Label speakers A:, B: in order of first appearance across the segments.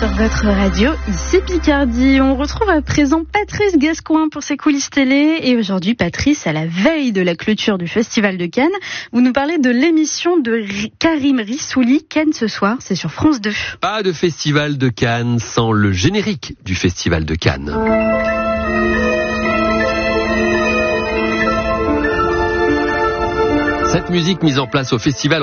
A: votre radio, ici Picardie. On retrouve à présent Patrice Gascoin pour ses coulisses télé. Et aujourd'hui, Patrice, à la veille de la clôture du Festival de Cannes, vous nous parlez de l'émission de Karim Rissouli, Cannes ce soir, c'est sur France 2.
B: Pas de Festival de Cannes sans le générique du Festival de Cannes. Cette musique mise en place au festival en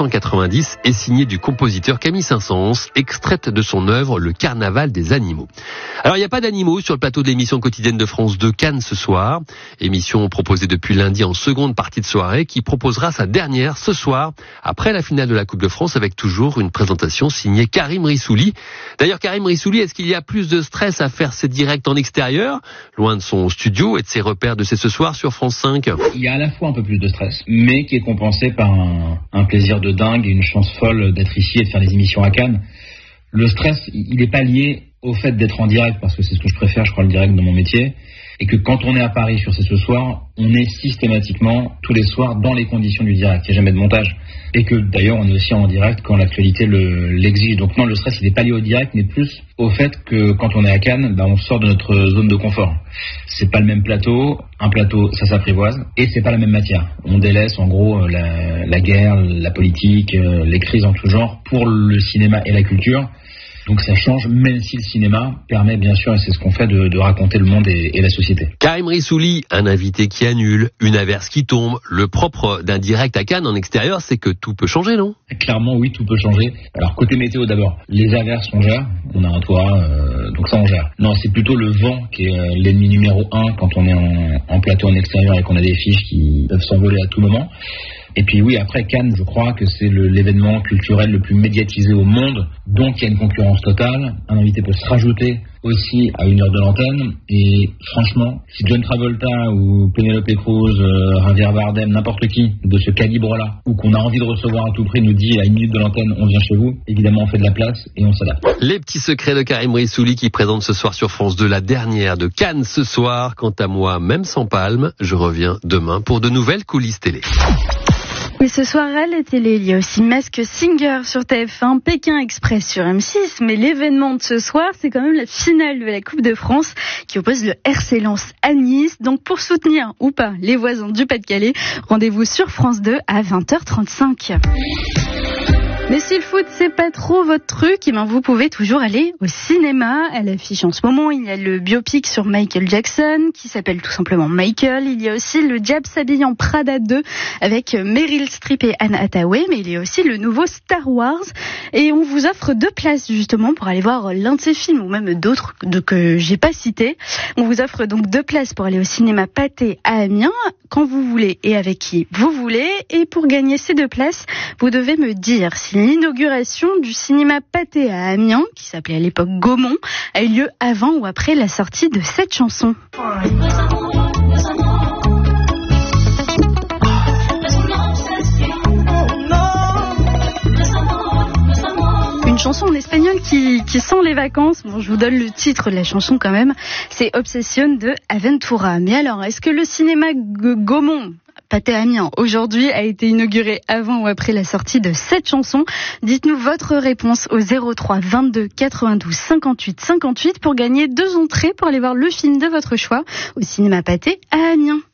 B: 1990 est signée du compositeur Camille Saint-Saëns, extraite de son œuvre Le Carnaval des animaux. Alors il n'y a pas d'animaux sur le plateau de l'émission quotidienne de France 2 Cannes ce soir, émission proposée depuis lundi en seconde partie de soirée qui proposera sa dernière ce soir après la finale de la Coupe de France avec toujours une présentation signée Karim Rissouli. D'ailleurs Karim Rissouli, est-ce qu'il y a plus de stress à faire ses directs en extérieur, loin de son studio et de ses repères de ce soir sur France 5?
C: Il y a à la fois un peu plus de stress, mais qui est compensé par un plaisir de dingue et une chance folle d'être ici et de faire des émissions à Cannes. Le stress, il n'est pas lié au fait d'être en direct, parce que c'est ce que je préfère, je crois, le direct dans mon métier, et que quand on est à Paris sur ce soir, on est systématiquement, tous les soirs, dans les conditions du direct. Il n'y a jamais de montage. Et que d'ailleurs, on est aussi en direct quand l'actualité l'exige. Donc non, le stress, il n'est pas lié au direct, mais plus au fait que quand on est à Cannes, on sort de notre zone de confort. C'est pas le même plateau. Un plateau, ça s'apprivoise. Et c'est pas la même matière. On délaisse, en gros, la guerre, la politique, les crises en tout genre pour le cinéma et la culture. Donc ça change, même si le cinéma permet bien sûr, et c'est ce qu'on fait, de raconter le monde et la société.
B: Karim Rissouli, un invité qui annule, une averse qui tombe. Le propre d'un direct à Cannes en extérieur, c'est que tout peut changer, non?
C: Clairement, oui, tout peut changer. Alors côté météo d'abord, les averses on gère, on a un toit, donc ça on gère. Non, c'est plutôt le vent qui est l'ennemi numéro 1 quand on est en plateau en extérieur et qu'on a des fiches qui peuvent s'envoler à tout moment. Et puis oui, après Cannes, je crois que c'est l'événement culturel le plus médiatisé au monde, donc il y a une concurrence totale. Un invité peut se rajouter aussi à une heure de l'antenne, et franchement, si John Travolta ou Penelope Cruz, Javier Bardem, n'importe qui de ce calibre-là, ou qu'on a envie de recevoir à tout prix, nous dit à une minute de l'antenne, on vient chez vous, évidemment on fait de la place et on s'adapte.
B: Les petits secrets de Karim Rissouli qui présente ce soir sur France 2 la dernière de Cannes ce soir. Quant à moi, même sans palme, je reviens demain pour de nouvelles coulisses télé.
A: Oui, ce soir à la télé, il y a aussi Masked Singer sur TF1, Pékin Express sur M6, mais l'événement de ce soir, c'est quand même la finale de la Coupe de France qui oppose le RC Lens à Nice. Donc pour soutenir ou pas les voisins du Pas-de-Calais, rendez-vous sur France 2 à 20h35. Mais si le foot c'est pas trop votre truc, vous pouvez toujours aller au cinéma. À l'affiche en ce moment, il y a le biopic sur Michael Jackson qui s'appelle tout simplement Michael. Il y a aussi le Diable s'habille en Prada 2 avec Meryl Streep et Anne Hathaway, mais il y a aussi le nouveau Star Wars. Et on vous offre 2 places justement pour aller voir l'un de ces films ou même d'autres que j'ai pas cités. On vous offre donc 2 places pour aller au cinéma Pathé à Amiens quand vous voulez et avec qui vous voulez. Et pour gagner ces 2 places, vous devez me dire si l'inauguration du cinéma Pathé à Amiens, qui s'appelait à l'époque Gaumont, a eu lieu avant ou après la sortie de cette chanson. Une chanson en espagnol qui sent les vacances. Bon, je vous donne le titre de la chanson quand même. C'est Obsession de Aventura. Mais alors, est-ce que le cinéma Gaumont Pathé à Amiens aujourd'hui a été inauguré avant ou après la sortie de cette chanson? Dites-nous votre réponse au 03 22 92 58 58 pour gagner 2 entrées pour aller voir le film de votre choix au cinéma Pathé à Amiens.